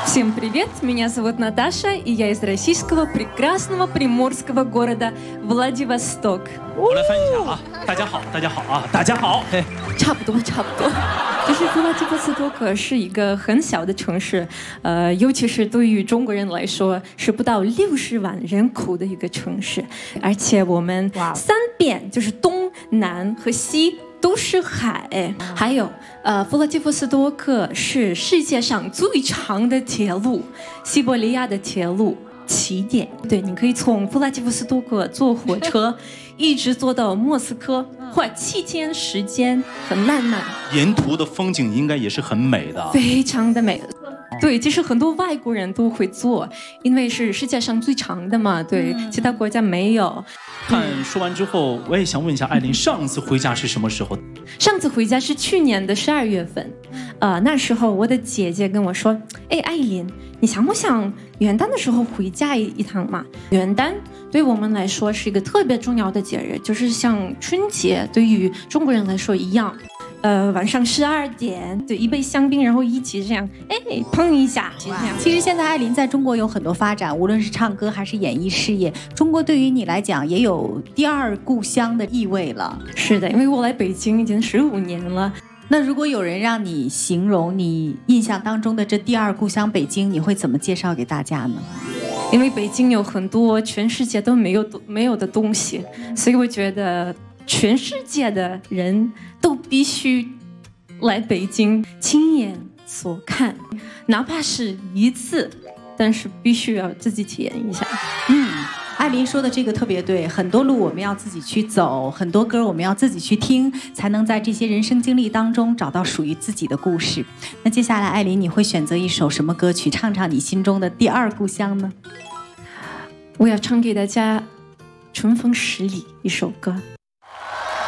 Всем привет, меня зовут Наташа, и я из российского прекрасного приморского города Владивосток. 我来翻译一下啊，大家好，大家好啊，大家好。 差不多。就是弗拉基沃斯托克是一个很小的城市，尤其是对于中国人来说，是不到60万人口的一个城市，而且我们三边就是东南和西都是海，还有弗拉基沃斯托克是世界上最长的铁路，西伯利亚的铁路起点。对，你可以从弗拉基沃斯托克坐火车一直坐到莫斯科，花7天时间，很浪漫。 沿途的风景应该也是很美的， 非常的美。对，其实很多外国人都会坐，因为是世界上最长的嘛。对，其他国家没有。 看说完之后，我也想问一下艾琳，上次回家是什么时候？ 上次回家是去年的12月份，那时候我的姐姐跟我说：“哎，艾琳，你想不想元旦的时候回家一趟嘛？元旦对我们来说是一个特别重要的节日，就是像春节对于中国人来说一样。”晚上12点，对，一杯香槟，然后一起这样，哎，碰一下，这样。 其实现在艾琳在中国有很多发展，无论是唱歌还是演艺事业，中国对于你来讲也有第二故乡的意味了。 是的，因为我来北京已经15年了。 那如果有人让你形容你印象当中的这第二故乡北京，你会怎么介绍给大家呢？ 因为北京有很多全世界都没有的东西，所以我觉得全世界的人都必须来北京亲眼所看，哪怕是一次，但是必须要自己体验一下。 艾琳说的这个特别对，很多路我们要自己去走，很多歌我们要自己去听，才能在这些人生经历当中找到属于自己的故事。那接下来艾琳，你会选择一首什么歌曲唱唱你心中的第二故乡呢？ 我要唱给大家《春风十里》一首歌。